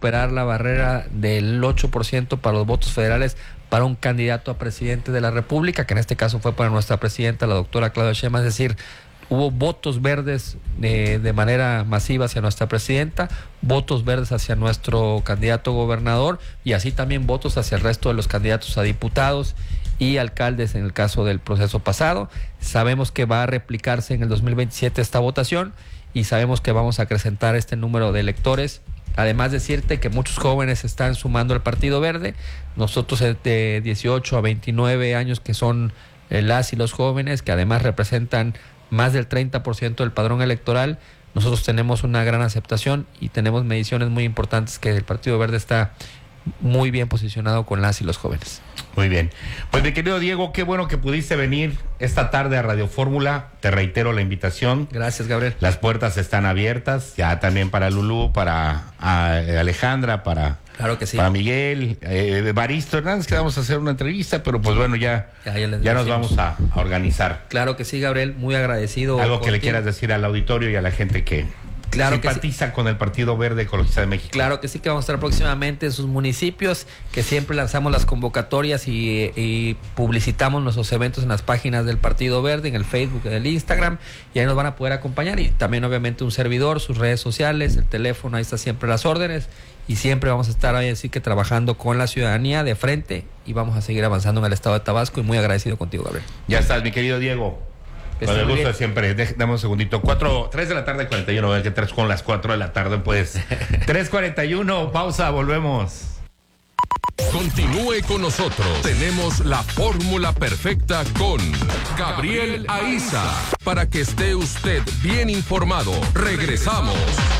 superar la barrera del 8% para los votos federales para un candidato a presidente de la República, que en este caso fue para nuestra presidenta, la doctora Claudia Sheinbaum. Es decir, hubo votos verdes de manera masiva hacia nuestra presidenta, votos verdes hacia nuestro candidato gobernador y así también votos hacia el resto de los candidatos a diputados y alcaldes en el caso del proceso pasado. Sabemos que va a replicarse en el 2027 esta votación y sabemos que vamos a acrecentar este número de electores. Además, decirte que muchos jóvenes están sumando al Partido Verde. Nosotros de 18 a 29 años, que son las y los jóvenes, que además representan más del 30% del padrón electoral, nosotros tenemos una gran aceptación y tenemos mediciones muy importantes que el Partido Verde está muy bien posicionado con las y los jóvenes. Muy bien. Pues mi querido Diego, qué bueno que pudiste venir esta tarde a Radio Fórmula. Te reitero la invitación. Gracias, Gabriel. Las puertas están abiertas, ya también para Lulú, para Alejandra, para... Claro que sí. Para Miguel, Baristo Hernández, que vamos a hacer una entrevista, pero pues bueno, ya nos vamos a organizar. Claro que sí, Gabriel, muy agradecido. Algo que le quieras decir al auditorio y a la gente que simpatiza que sí, con el Partido Verde Ecologista de México. Claro que sí, que vamos a estar próximamente en sus municipios, que siempre lanzamos las convocatorias y publicitamos nuestros eventos en las páginas del Partido Verde, en el Facebook, en el Instagram, y ahí nos van a poder acompañar. Y también obviamente un servidor, sus redes sociales, el teléfono, ahí está siempre las órdenes. Y siempre vamos a estar ahí, así que trabajando con la ciudadanía de frente y vamos a seguir avanzando en el estado de Tabasco y muy agradecido contigo, Gabriel. Ya estás, mi querido Diego. Con el gusto de siempre. Dame un segundito. 3 de la tarde, 41. Que 3 con las 4 de la tarde, pues. 3:41, pausa, volvemos. Continúe con nosotros. Tenemos la fórmula perfecta con Gabriel Aiza. Para que esté usted bien informado. Regresamos.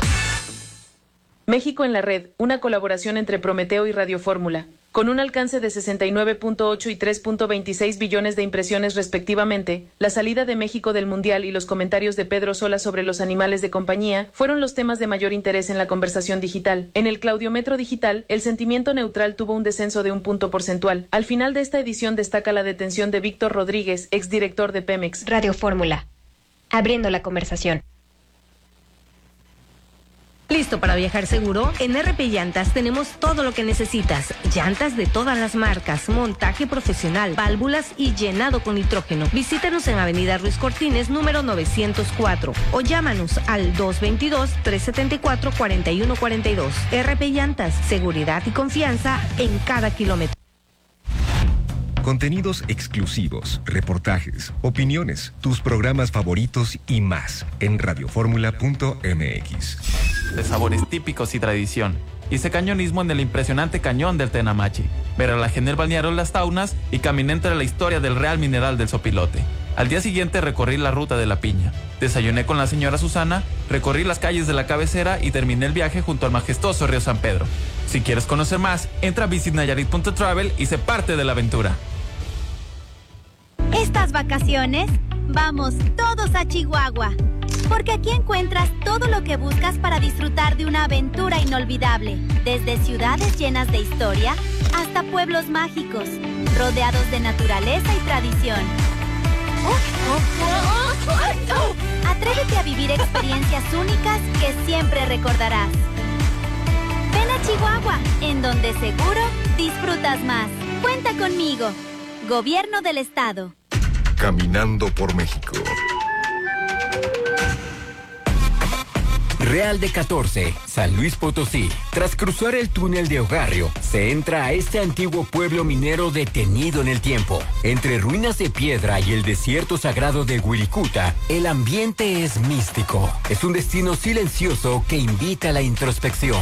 México en la red, una colaboración entre Prometeo y Radio Fórmula, con un alcance de 69.8 y 3.26 billones de impresiones respectivamente. La salida de México del Mundial y los comentarios de Pedro Sola sobre los animales de compañía fueron los temas de mayor interés en la conversación digital. En el Claudiometro digital, el sentimiento neutral tuvo un descenso de 1 punto porcentual. Al final de esta edición destaca la detención de Víctor Rodríguez, exdirector de Pemex. Radio Fórmula, abriendo la conversación. ¿Listo para viajar seguro? En RP Llantas tenemos todo lo que necesitas. Llantas de todas las marcas, montaje profesional, válvulas y llenado con nitrógeno. Visítanos en Avenida Ruiz Cortines, número 904. O llámanos al 222-374-4142. RP Llantas, seguridad y confianza en cada kilómetro. Contenidos exclusivos, reportajes, opiniones, tus programas favoritos y más en radioformula.mx. De sabores típicos y tradición. Hice cañonismo en el impresionante cañón del Tenamachi. Veralajé en el balneario Las Taunas y caminé entre la historia del Real Mineral del Sopilote. Al día siguiente recorrí la ruta de la Piña. Desayuné con la señora Susana, recorrí las calles de la cabecera y terminé el viaje junto al majestuoso río San Pedro. Si quieres conocer más, entra a visitnayarit.travel y sé parte de la aventura. Estas vacaciones, vamos todos a Chihuahua, porque aquí encuentras todo lo que buscas para disfrutar de una aventura inolvidable, desde ciudades llenas de historia hasta pueblos mágicos, rodeados de naturaleza y tradición. Atrévete a vivir experiencias únicas que siempre recordarás. Ven a Chihuahua, en donde seguro disfrutas más. Cuenta conmigo. Gobierno del Estado. Caminando por México. Real de 14, San Luis Potosí. Tras cruzar el túnel de Ogarrio, se entra a este antiguo pueblo minero detenido en el tiempo. Entre ruinas de piedra y el desierto sagrado de Wirikuta, el ambiente es místico. Es un destino silencioso que invita a la introspección.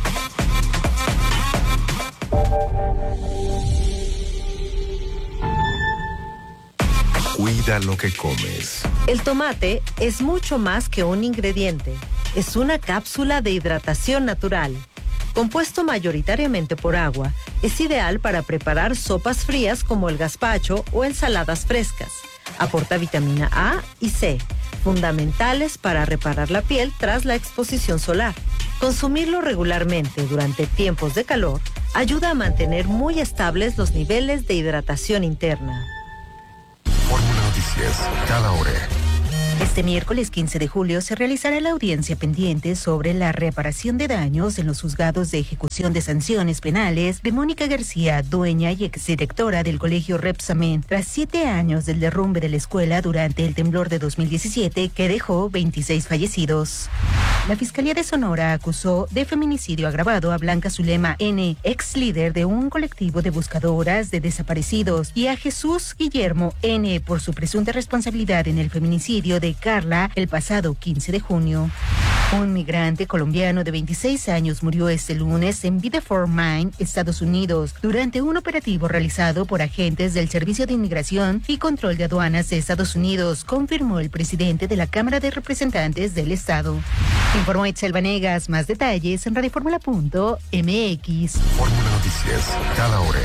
Cuida lo que comes. El tomate es mucho más que un ingrediente. Es una cápsula de hidratación natural. Compuesto mayoritariamente por agua, es ideal para preparar sopas frías como el gazpacho o ensaladas frescas. Aporta vitamina A y C, fundamentales para reparar la piel tras la exposición solar. Consumirlo regularmente durante tiempos de calor ayuda a mantener muy estables los niveles de hidratación interna. Fórmula Noticias, cada hora. Este miércoles 15 de julio se realizará la audiencia pendiente sobre la reparación de daños en los juzgados de ejecución de sanciones penales de Mónica García, dueña y exdirectora del colegio Repsamen, tras 7 años del derrumbe de la escuela durante el temblor de 2017 que dejó 26 fallecidos. La Fiscalía de Sonora acusó de feminicidio agravado a Blanca Zulema N., ex líder de un colectivo de buscadoras de desaparecidos, y a Jesús Guillermo N. por su presunta responsabilidad en el feminicidio de Carla el pasado 15 de junio. Un migrante colombiano de 26 años murió este lunes en Biddeford, Maine, Estados Unidos, durante un operativo realizado por agentes del Servicio de Inmigración y Control de Aduanas de Estados Unidos, confirmó el presidente de la Cámara de Representantes del Estado. Informó Itzel Vanegas. Más detalles en radioformula.mx. Fórmula Noticias, cada hora.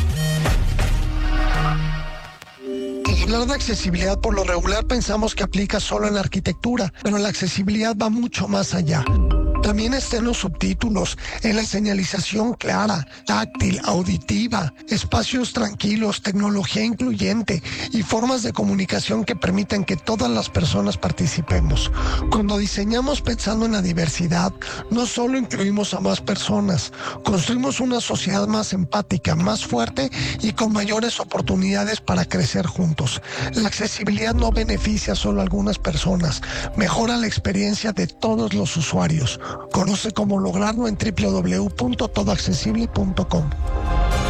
Hablar de accesibilidad por lo regular pensamos que aplica solo en la arquitectura, pero la accesibilidad va mucho más allá. También está en los subtítulos, en la señalización clara, táctil, auditiva, espacios tranquilos, tecnología incluyente y formas de comunicación que permiten que todas las personas participemos. Cuando diseñamos pensando en la diversidad, no solo incluimos a más personas, construimos una sociedad más empática, más fuerte y con mayores oportunidades para crecer juntos. La accesibilidad no beneficia solo a algunas personas, mejora la experiencia de todos los usuarios. Conoce cómo lograrlo en www.todoaccesible.com.